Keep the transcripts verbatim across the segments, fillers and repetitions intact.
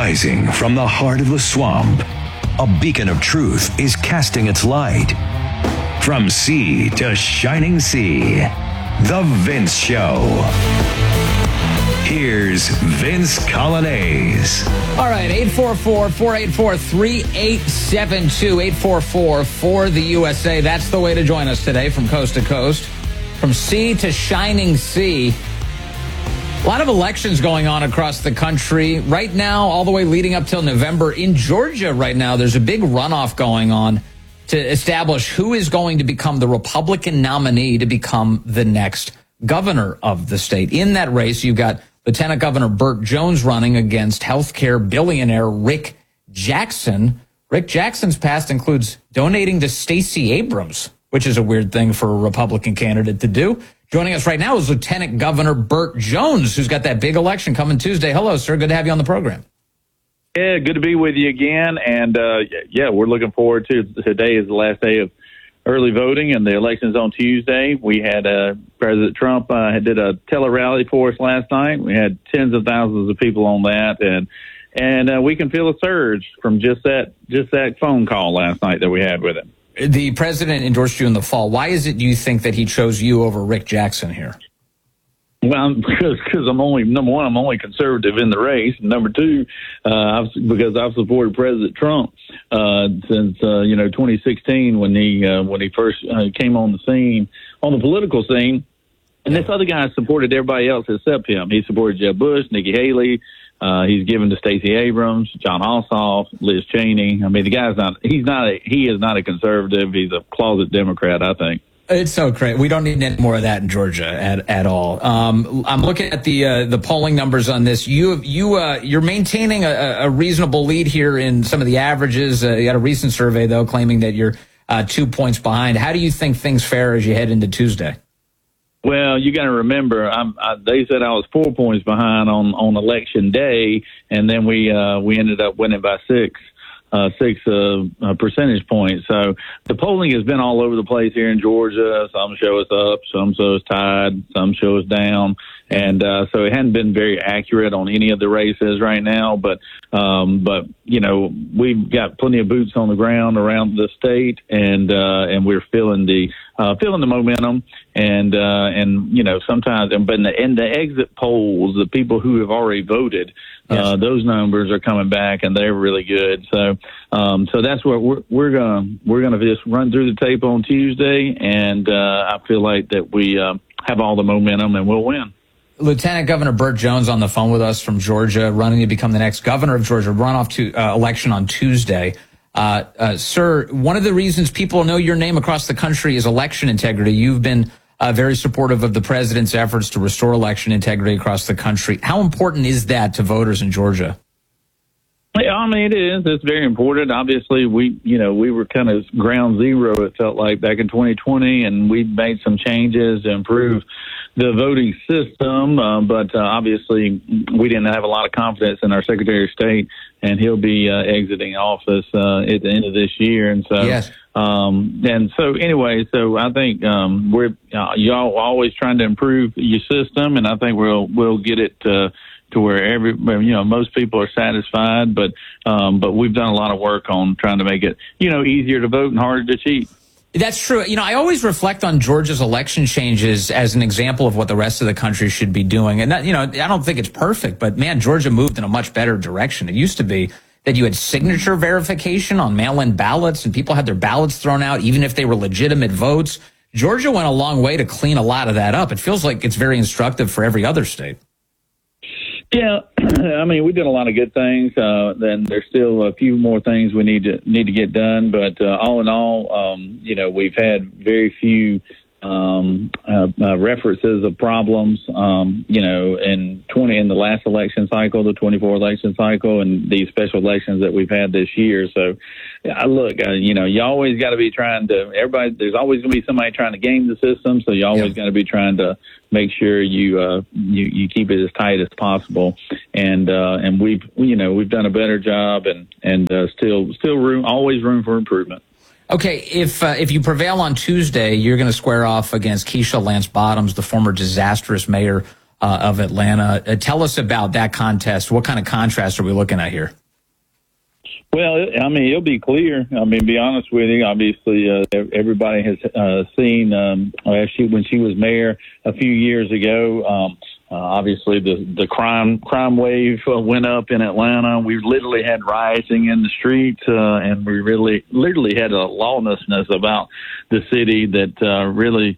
Rising from the heart of the swamp, a beacon of truth is casting its light. From sea to shining sea, The Vince Show. Here's Vince Coglianese. All right, eight four four, four eight four, three eight seven two, eight four four, four the U S A. That's the way to join us today from coast to coast, from sea to shining sea. A lot of elections going on across the country right now, all the way leading up till November. In Georgia right now, there's a big runoff going on to establish who is going to become the Republican nominee to become the next governor of the state. In that race, you've got Lieutenant Governor Burt Jones running against healthcare billionaire Rick Jackson. Rick Jackson's past includes donating to Stacey Abrams, which is a weird thing for a Republican candidate to do. Joining us right now is Lieutenant Governor Burt Jones, who's got that big election coming Tuesday. Hello, sir. Good to have you on the program. Yeah, good to be with you again. And, uh, yeah, we're looking forward to today is the last day of early voting, and the election's on Tuesday. We had uh, President Trump uh, did a tele-rally for us last night. We had tens of thousands of people on that, and and uh, we can feel a surge from just that just that phone call last night that we had with him. The president endorsed you in the fall. Why is it you think that he chose you over Rick Jackson here? Well, because because I'm only number one, I'm only conservative in the race. And number two, uh, I've, because I've supported President Trump uh, since uh, you know twenty sixteen when he uh, when he first uh, came on the scene on the political scene. And this other guy supported everybody else except him. He supported Jeb Bush, Nikki Haley. Uh, he's given to Stacey Abrams, John Ossoff, Liz Cheney. I mean, the guy's not. He's not. A, he is not a conservative. He's a closet Democrat, I think. It's so great. We don't need any more of that in Georgia at, at all. Um, I'm looking at the uh, the polling numbers on this. You you uh, you're maintaining a, a reasonable lead here in some of the averages. Uh, you had a recent survey though claiming that you're uh, two points behind. How do you think things fare as you head into Tuesday? Well, you got to remember, I'm, I, they said I was four points behind on, on election day, and then we uh, we ended up winning by six. Uh, six uh, uh, percentage points. So the polling has been all over the place here in Georgia. Some show us up, some show us tied, some show us down. And uh, so it hadn't been very accurate on any of the races right now. But, um, but you know, we've got plenty of boots on the ground around the state, and uh, and we're feeling the uh, feeling the momentum. And, uh, and you know, sometimes, but in the, in the exit polls, the people who have already voted, yes. uh, those numbers are coming back, and they're really good. So, um, so that's what we're, we're going to, we're going to just run through the tape on Tuesday. And, uh, I feel like that we, uh, have all the momentum and we'll win. Lieutenant Governor Burt Jones on the phone with us from Georgia, running to become the next governor of Georgia, runoff to uh, election on Tuesday. Uh, uh, sir, one of the reasons people know your name across the country is election integrity. You've been uh, very supportive of the president's efforts to restore election integrity across the country. How important is that to voters in Georgia? Yeah, I mean, it is. It's very important. Obviously, we, you know, we were kind of ground zero, it felt like, back in twenty twenty, and we made some changes to improve the voting system. Uh, but uh, obviously, we didn't have a lot of confidence in our Secretary of State, and he'll be uh, exiting office uh, at the end of this year. And so, yes. um, and so anyway, so I think um, we're uh, y'all always trying to improve your system, and I think we'll we'll get it Uh, to where every, you know, most people are satisfied, but um, but we've done a lot of work on trying to make it, you know, easier to vote and harder to cheat. That's true. You know, I always reflect on Georgia's election changes as an example of what the rest of the country should be doing. And, that, you know, I don't think it's perfect, but, man, Georgia moved in a much better direction. It used to be that you had signature verification on mail-in ballots, and people had their ballots thrown out, even if they were legitimate votes. Georgia went a long way to clean a lot of that up. It feels like it's very instructive for every other state. Yeah, I mean, we did a lot of good things. Uh, then there's still a few more things we need to need to get done. But uh, all in all, um, you know, we've had very few um, uh, uh, references of problems. Um, you know, in twenty in the last election cycle, the twenty-four election cycle, and these special elections that we've had this year. So, I look, uh, you know, you always got to be trying to. Everybody, there's always going to be somebody trying to game the system. So you always yeah. got to be trying to make sure you uh you, you keep it as tight as possible, and uh and we've you know we've done a better job, and and uh, still still room always room for improvement. Okay, if uh, if you prevail on Tuesday, you're going to square off against Keisha Lance Bottoms, the former disastrous mayor uh, of Atlanta. Uh, tell us about that contest. What kind of contrast are we looking at here? Well, I mean, it'll be clear. I mean, to be honest with you, obviously, uh, everybody has uh, seen um, she, when she was mayor a few years ago. Um, uh, obviously, the the crime crime wave uh, went up in Atlanta. We literally had rioting in the streets, uh, and we really literally had a lawlessness about the city that uh, really.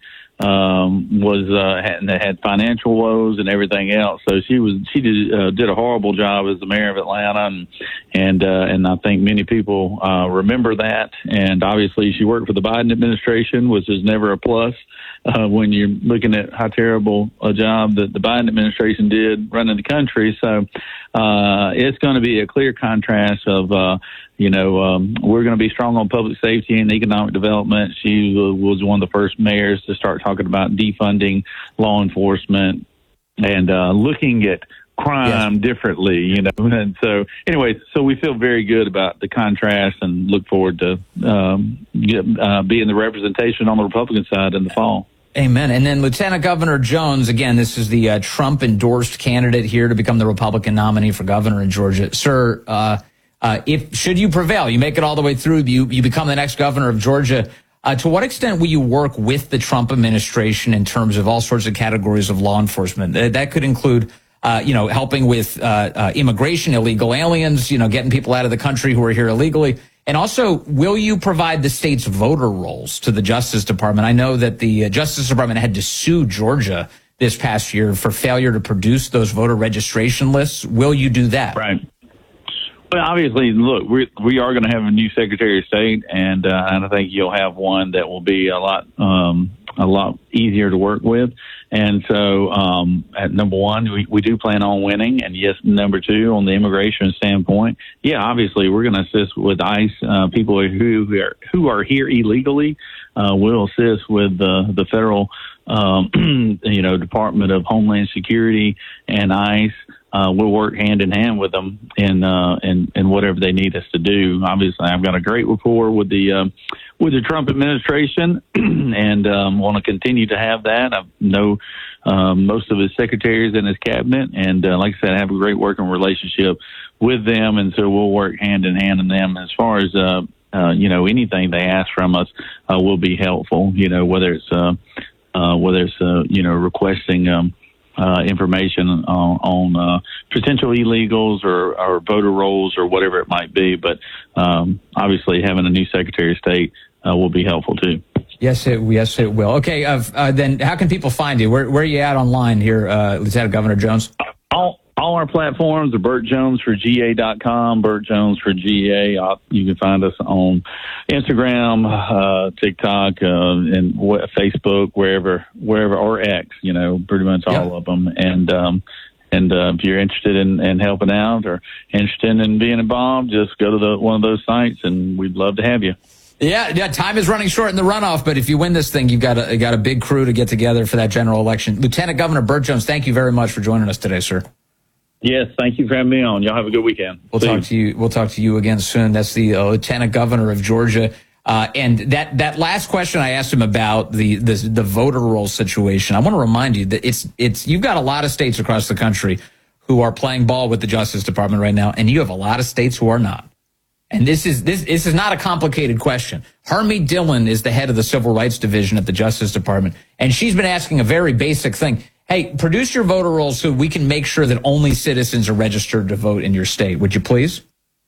Um, was uh, had, had financial woes and everything else. So she was she did uh, did a horrible job as the mayor of Atlanta, and and uh, and I think many people uh, remember that. And obviously, she worked for the Biden administration, which is never a plus uh, when you're looking at how terrible a job that the Biden administration did running the country. So uh, it's going to be a clear contrast of. Uh, You know, um, we're going to be strong on public safety and economic development. She was one of the first mayors to start talking about defunding law enforcement and uh, looking at crime yes. differently, you know. And so, anyway, so we feel very good about the contrast and look forward to um, get, uh, being the representation on the Republican side in the fall. Amen. And then Lieutenant Governor Jones, again, this is the uh, Trump-endorsed candidate here to become the Republican nominee for governor in Georgia. Sir, uh, Uh, if should you prevail, you make it all the way through, you you become the next governor of Georgia. Uh, to what extent will you work with the Trump administration in terms of all sorts of categories of law enforcement? Uh, that could include, uh, you know, helping with uh, uh, immigration, illegal aliens, you know, getting people out of the country who are here illegally. And also, will you provide the state's voter rolls to the Justice Department? I know that the uh, Justice Department had to sue Georgia this past year for failure to produce those voter registration lists. Will you do that? Right. Well, obviously, look, we we are going to have a new Secretary of State, and uh, and I think you'll have one that will be a lot um, a lot easier to work with. And so, um, at number one, we, we do plan on winning, and yes, number two, on the immigration standpoint, yeah, obviously, we're going to assist with ICE uh, people who are who are here illegally. Uh, we'll assist with uh, the federal, um, you know, Department of Homeland Security and ICE. Uh, we'll work hand in hand with them in, uh, in, in whatever they need us to do. Obviously, I've got a great rapport with the, um, with the Trump administration and, um, want to continue to have that. I know, um, most of his secretaries in his cabinet. And, uh, like I said, I have a great working relationship with them. And so we'll work hand in hand in them as far as, uh, uh, you know, anything they ask from us, uh, will be helpful, you know, whether it's, uh, uh, whether it's, uh, you know, requesting, um, Uh, information on, on uh, potential illegals or, or voter rolls or whatever it might be. But um, obviously having a new Secretary of State uh, will be helpful too. Yes, it, yes, it will. Okay, uh, uh, then how can people find you? Where, where are you at online here, uh, Lieutenant Governor Jones? All, all our platforms are Burt Jones for G A dot com, Burt Jones for G A. Uh, you can find us on Instagram, uh, TikTok, uh, and w- Facebook, wherever, wherever, or X, you know, pretty much all yep. of them. And, um, and, uh, if you're interested in, in helping out or interested in being involved, just go to the, one of those sites and we'd love to have you. Yeah, yeah. Time is running short in the runoff, but if you win this thing, you've got a, you got a big crew to get together for that general election. Lieutenant Governor Burt Jones, thank you very much for joining us today, sir. Yes, thank you for having me on. Y'all have a good weekend. We'll See talk you. to you. We'll talk to you again soon. That's the uh, Lieutenant Governor of Georgia. Uh, and that, that last question I asked him about the, the the voter roll situation, I want to remind you that it's it's you've got a lot of states across the country who are playing ball with the Justice Department right now, and you have a lot of states who are not. And this is this this is not a complicated question. Harmeet Dillon is the head of the Civil Rights Division at the Justice Department, and she's been asking a very basic thing. Hey, produce your voter rolls so we can make sure that only citizens are registered to vote in your state. Would you please?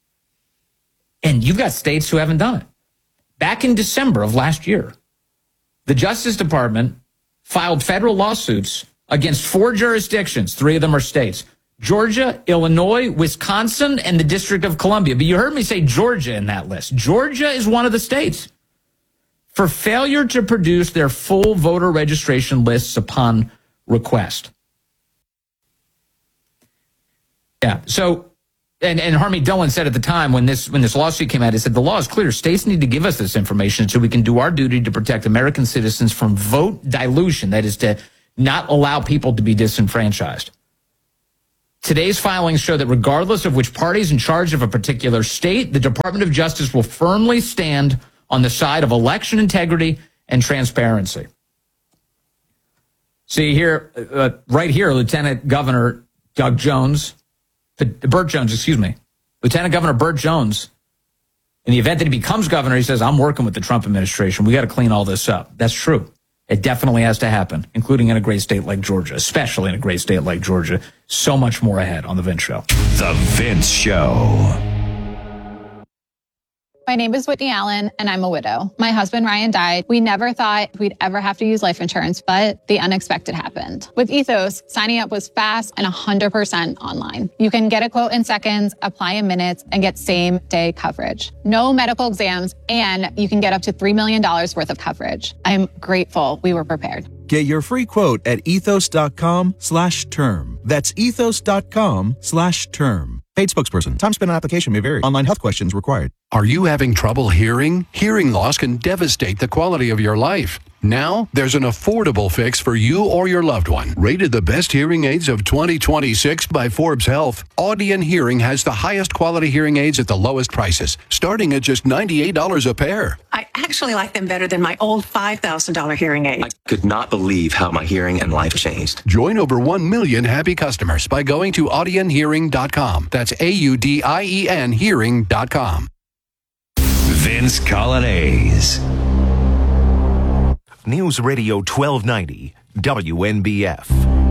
And you've got states who haven't done it. Back in December of last year, the Justice Department filed federal lawsuits against four jurisdictions. Three of them are states: Georgia, Illinois, Wisconsin, and the District of Columbia. But you heard me say Georgia in that list. Georgia is one of the states for failure to produce their full voter registration lists upon request. Yeah. So, and, and Harmeet Dillon said at the time when this, when this lawsuit came out, he said, the law is clear. States need to give us this information so we can do our duty to protect American citizens from vote dilution. That is to not allow people to be disenfranchised. Today's filings show that regardless of which party is in charge of a particular state, the Department of Justice will firmly stand on the side of election integrity and transparency. See here, uh, right here, Lieutenant Governor Doug Jones, uh, Burt Jones, excuse me, Lieutenant Governor Burt Jones, in the event that he becomes governor, he says, I'm working with the Trump administration. We got to clean all this up. That's true. It definitely has to happen, including in a great state like Georgia, especially in a great state like Georgia. So much more ahead on The Vince Show. The Vince Show. My name is Whitney Allen, and I'm a widow. My husband, Ryan, died. We never thought we'd ever have to use life insurance, but the unexpected happened. With Ethos, signing up was fast and one hundred percent online. You can get a quote in seconds, apply in minutes, and get same-day coverage. No medical exams, and you can get up to three million dollars worth of coverage. I'm grateful we were prepared. Get your free quote at ethos.com slash term. That's ethos.com slash term. Paid spokesperson. Time spent on application may vary. Online health questions required. Are you having trouble hearing? Hearing loss can devastate the quality of your life. Now, there's an affordable fix for you or your loved one. Rated the best hearing aids of twenty twenty-six by Forbes Health, Audion Hearing has the highest quality hearing aids at the lowest prices, starting at just ninety-eight dollars a pair. I actually like them better than my old five thousand dollars hearing aid. I could not believe how my hearing and life changed. Join over one million happy customers by going to audion hearing dot com. That's A U D I E N hearing dot com. Vince Colonnese. News Radio twelve ninety, W N B F.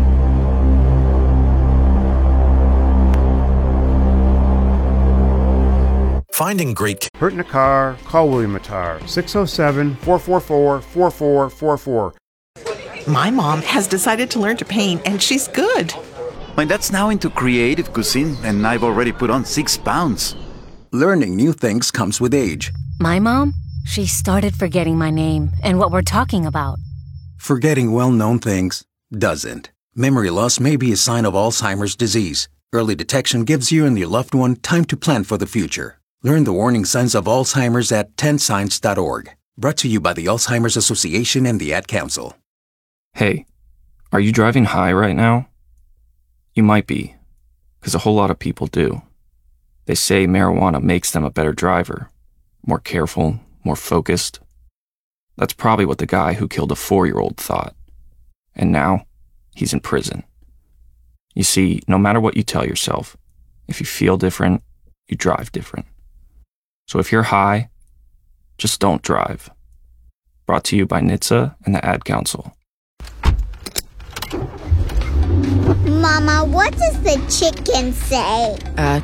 Finding great... Hurt in a car, call William Attar, six oh seven, four four four, four four four four. My mom has decided to learn to paint, and she's good. My dad's now into creative cuisine, and I've already put on six pounds. Learning new things comes with age. My mom? She started forgetting my name and what we're talking about. Forgetting well-known things doesn't. Memory loss may be a sign of Alzheimer's disease. Early detection gives you and your loved one time to plan for the future. Learn the warning signs of Alzheimer's at ten signs dot org. Brought to you by the Alzheimer's Association and the Ad Council. Hey, are you driving high right now? You might be, because a whole lot of people do. They say marijuana makes them a better driver, more careful, more focused. That's probably what the guy who killed a four-year-old thought. And now, he's in prison. You see, no matter what you tell yourself, if you feel different, you drive different. So if you're high, just don't drive. Brought to you by N H T S A and the Ad Council. Mama, what does the chicken say? Uh.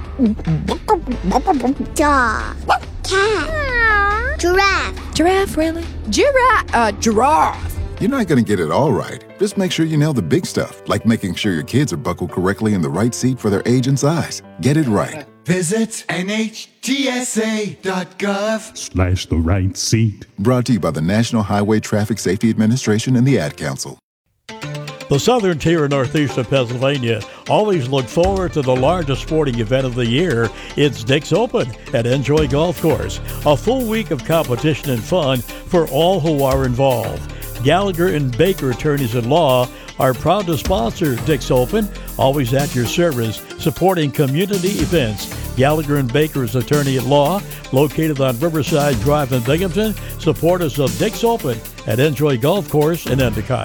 Dog. Cat. Giraffe. Giraffe, really? Giraffe. Uh, giraffe. You're not going to get it all right. Just make sure you nail the big stuff, like making sure your kids are buckled correctly in the right seat for their age and size. Get it right. Visit N H T S A dot gov slash the right seat. Brought to you by the National Highway Traffic Safety Administration and the Ad Council. The southern tier and northeast of Pennsylvania always look forward to the largest sporting event of the year. It's Dick's Open at Enjoy Golf Course. A full week of competition and fun for all who are involved. Gallagher and Baker Attorneys at Law are proud to sponsor Dick's Open, always at your service, supporting community events. Gallagher and Baker's Attorney at Law, located on Riverside Drive in Binghamton, supporters of Dick's Open at Enjoy Golf Course in Endicott.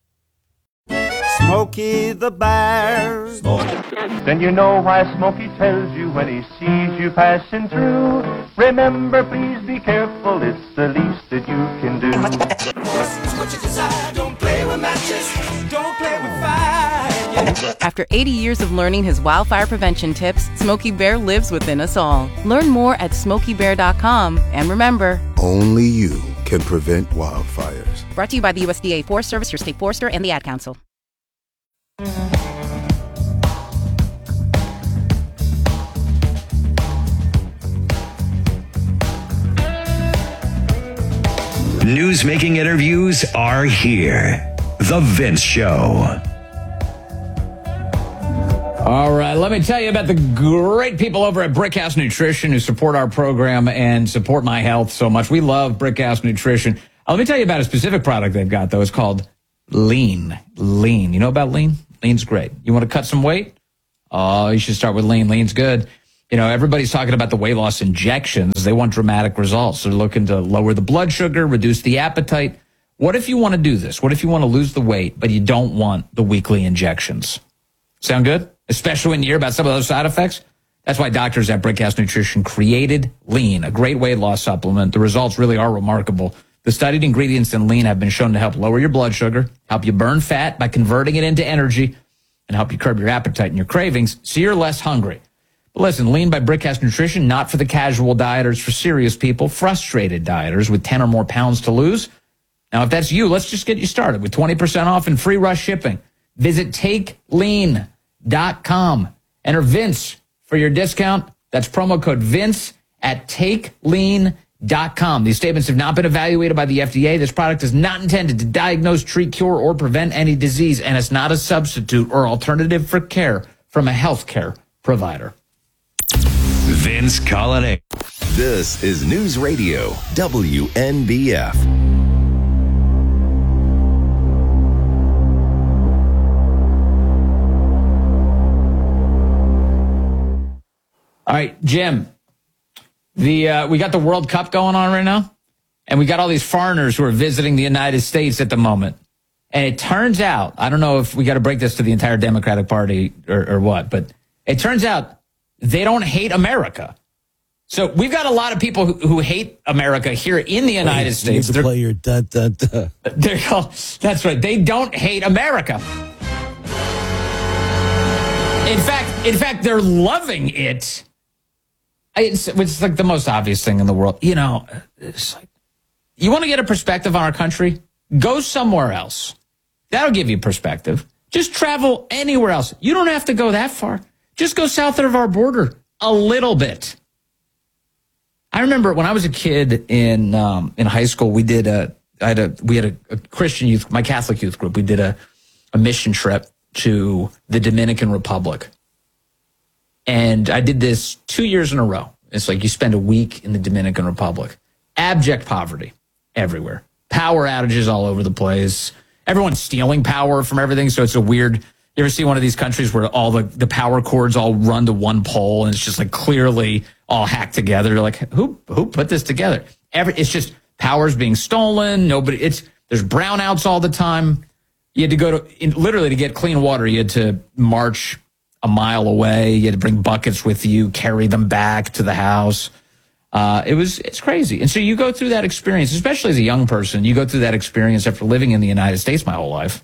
Smokey the Bear. Then you know why Smokey tells you when he sees you passing through. Remember, please be careful, it's the least that you can do. What you desire, don't play with matches, don't play with fire. After eighty years of learning his wildfire prevention tips, Smokey Bear lives within us all. Learn more at smokey bear dot com, and remember, only you can prevent wildfires. Brought to you by the U S D A Forest Service, your state forester, and the Ad Council. News-making interviews are here. The Vince Show. All right, let me tell you about the great people over at Brickhouse Nutrition who support our program and support my health so much. We love Brickhouse Nutrition. Uh, let me tell you about a specific product they've got, though. It's called Lean. Lean. You know about Lean? Lean's great. You want to cut some weight? Oh, you should start with Lean. Lean's good. You know, everybody's talking about the weight loss injections. They want dramatic results. They're looking to lower the blood sugar, reduce the appetite. What if you want to do this? What if you want to lose the weight, but you don't want the weekly injections? Sound good? Especially when you hear about some of those side effects? That's why doctors at Brickhouse Nutrition created Lean, a great weight loss supplement. The results really are remarkable. The studied ingredients in Lean have been shown to help lower your blood sugar, help you burn fat by converting it into energy, and help you curb your appetite and your cravings so you're less hungry. But listen, Lean by Brickhouse Nutrition, not for the casual dieters, for serious people, frustrated dieters with ten or more pounds to lose. Now, if that's you, let's just get you started with twenty percent off and free rush shipping. Visit take lean dot com. Enter Vince for your discount. That's promo code Vince at take lean dot com. These statements have not been evaluated by the F D A. This product is not intended to diagnose, treat, cure, or prevent any disease, and it's not a substitute or alternative for care from a healthcare provider. Vince Colonnade. This is News Radio W N B F. All right, Jim. The uh, we got the World Cup going on right now, and we got all these foreigners who are visiting the United States at the moment. And it turns out, I don't know if we got to break this to the entire Democratic Party or, or what, but it turns out they don't hate America. So we've got a lot of people who, who hate America here in the United Wait, States. You need to play your da, da, da. They're called, that's right. They don't hate America. In fact, in fact, they're loving it. It's, it's like the most obvious thing in the world. You know, it's like, you want to get a perspective on our country? Go somewhere else. That'll give you perspective. Just travel anywhere else. You don't have to go that far. Just go south of our border a little bit. I remember when I was a kid in um, in high school, we did a I had a we had a, a Christian youth, my Catholic youth group. We did a, a mission trip to the Dominican Republic. And I did this two years in a row. It's like you spend a week in the Dominican Republic. Abject poverty everywhere. Power outages all over the place. Everyone's stealing power from everything. So it's a weird, you ever see one of these countries where all the, the power cords all run to one pole and it's just like clearly all hacked together? You're like, who who put this together? Every, it's just power's being stolen. Nobody, it's, there's brownouts all the time. You had to go to, in, literally to get clean water, you had to march a mile away. You had to bring buckets with you, carry them back to the house. Uh, it was, it's crazy. And so you go through that experience, especially as a young person, you go through that experience after living in the United States my whole life.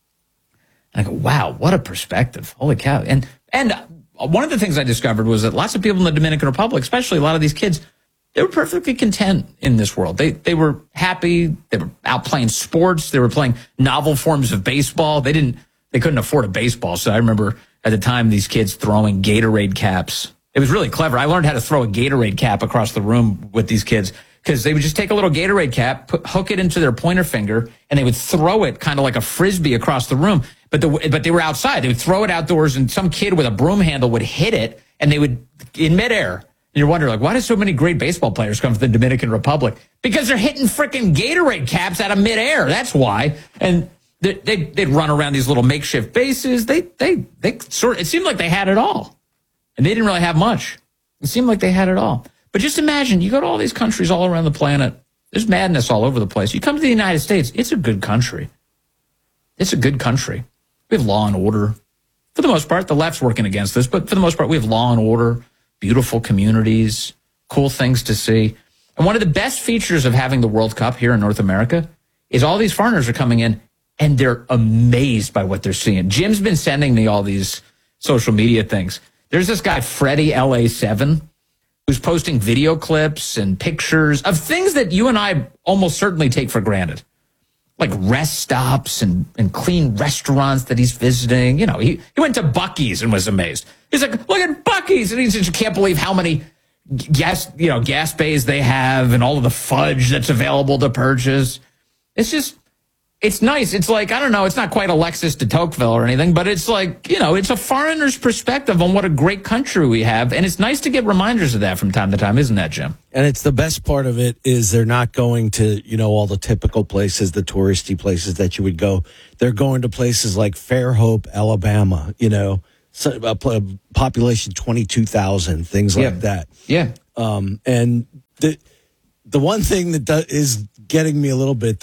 And I go, wow, what a perspective. Holy cow. And, and one of the things I discovered was that lots of people in the Dominican Republic, especially a lot of these kids, they were perfectly content in this world. They, they were happy. They were out playing sports. They were playing novel forms of baseball. They didn't, they couldn't afford a baseball. So I remember at the time, these kids throwing Gatorade caps. It was really clever. I learned how to throw a Gatorade cap across the room with these kids because they would just take a little Gatorade cap, put, hook it into their pointer finger, and they would throw it kind of like a Frisbee across the room. But the, but they were outside. They would throw it outdoors, and some kid with a broom handle would hit it, and they would, in midair. And you're wondering, like, why do so many great baseball players come from the Dominican Republic? Because they're hitting freaking Gatorade caps out of midair. That's why. And They, they, they'd run around these little makeshift bases. They, they, they sort of, it seemed like they had it all. And they didn't really have much. It seemed like they had it all. But just imagine, you go to all these countries all around the planet. There's madness all over the place. You come to the United States, it's a good country. It's a good country. We have law and order. For the most part, the left's working against this, but for the most part, we have law and order, beautiful communities, cool things to see. And one of the best features of having the World Cup here in North America is all these foreigners are coming in and they're amazed by what they're seeing. Jim's been sending me all these social media things. There's this guy, Freddie L A seven, who's posting video clips and pictures of things that you and I almost certainly take for granted, like rest stops and, and clean restaurants that he's visiting. You know, he, he went to Buc-ee's and was amazed. He's like, look at Buc-ee's. And he just can't believe how many gas, you know, gas bays they have and all of the fudge that's available to purchase. It's just, it's nice. It's like, I don't know, it's not quite Alexis de Tocqueville or anything, but it's like, you know, it's a foreigner's perspective on what a great country we have. And it's nice to get reminders of that from time to time, isn't that, Jim? And it's the best part of it is they're not going to, you know, all the typical places, the touristy places that you would go. They're going to places like Fairhope, Alabama, you know, so, a population twenty-two thousand, things like yeah. that. Yeah. Um, and the, the one thing that do, is getting me a little bit, though,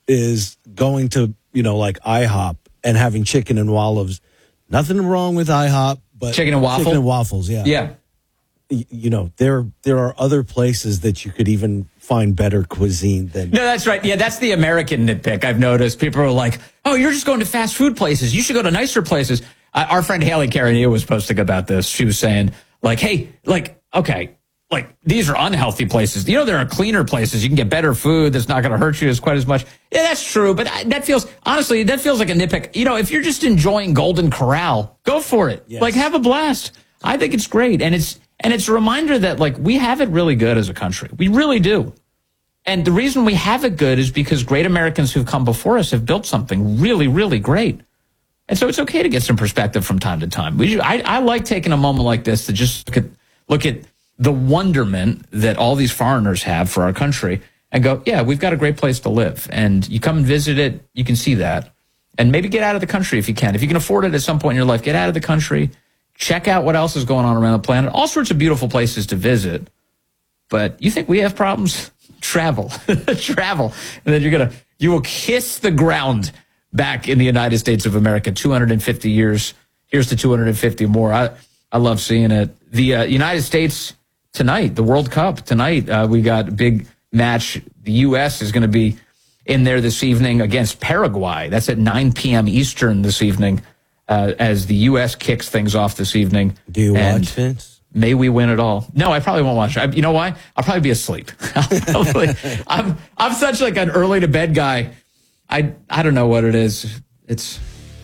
is going to, you know, like IHOP and having chicken and olives. Nothing wrong with IHOP, but chicken and waffle? Chicken and waffles, yeah. Yeah. Y- You know, there there are other places that you could even find better cuisine than. No, that's right. Yeah, that's the American nitpick. I've noticed people are like, "Oh, you're just going to fast food places. You should go to nicer places." Uh, our friend Haley Carania was posting about this. She was saying, like, "Hey, like, okay, like these are unhealthy places. You know, there are cleaner places. You can get better food that's not going to hurt you as quite as much." Yeah, that's true. But that feels, honestly, that feels like a nitpick. You know, if you're just enjoying Golden Corral, go for it. Yes. Like, have a blast. I think it's great, and it's and it's a reminder that like we have it really good as a country. We really do. And the reason we have it good is because great Americans who've come before us have built something really, really great. And so it's okay to get some perspective from time to time. We, I, I like taking a moment like this to just look at, look at the wonderment that all these foreigners have for our country and go, yeah, we've got a great place to live. And you come and visit it, you can see that. And maybe get out of the country if you can. If you can afford it at some point in your life, get out of the country. Check out what else is going on around the planet. All sorts of beautiful places to visit. But you think we have problems? Travel. Travel. And then you're going to, you will kiss the ground back in the United States of America. two hundred fifty years. Here's to two hundred fifty more. I, I love seeing it. The uh, United States tonight, the World Cup tonight, uh, we got a big match. The U S is going to be in there this evening against Paraguay. That's at nine p.m. Eastern this evening uh, as the U S kicks things off this evening. Do you and watch, Vince? May we win it all? No, I probably won't watch it. I, you know why? I'll probably be asleep. Probably, I'm I'm such like an early to bed guy. I I don't know what it is. It's.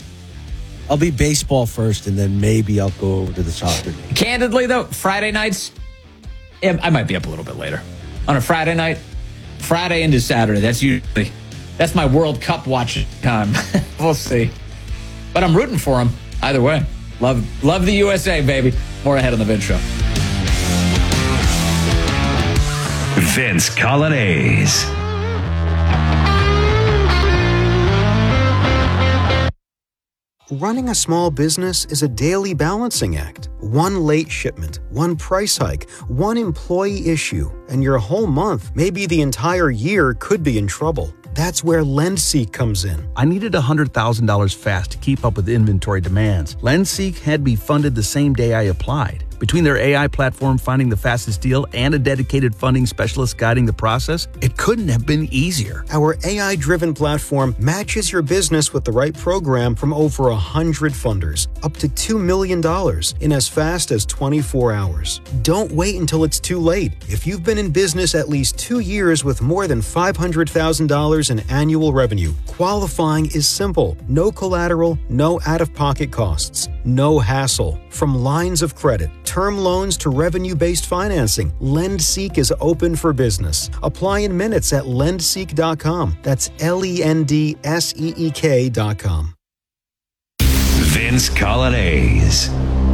I'll be baseball first, and then maybe I'll go over to the soccer game. Candidly, though, Friday nights, yeah, I might be up a little bit later. On a Friday night, Friday into Saturday, that's usually, that's my World Cup watching time. We'll see. But I'm rooting for them either way. Love, love the U S A, baby. More ahead on the Vince Show. Vince Colonnese. Running a small business is a daily balancing act. One late shipment, one price hike, one employee issue, and your whole month, maybe the entire year, could be in trouble. That's where LendSeek comes in. I needed one hundred thousand dollars fast to keep up with inventory demands. LendSeek had me funded the same day I applied. Between their A I platform finding the fastest deal and a dedicated funding specialist guiding the process, it couldn't have been easier. Our A I-driven platform matches your business with the right program from over one hundred funders, up to two million dollars in as fast as twenty-four hours. Don't wait until it's too late. If you've been in business at least two years with more than five hundred thousand dollars in annual revenue, qualifying is simple. No collateral, no out-of-pocket costs, no hassle. From lines of credit, term loans to revenue-based financing, LendSeek is open for business. Apply in minutes at lend seek dot com. That's L E N D S E E K dot com. Vince Colonnese.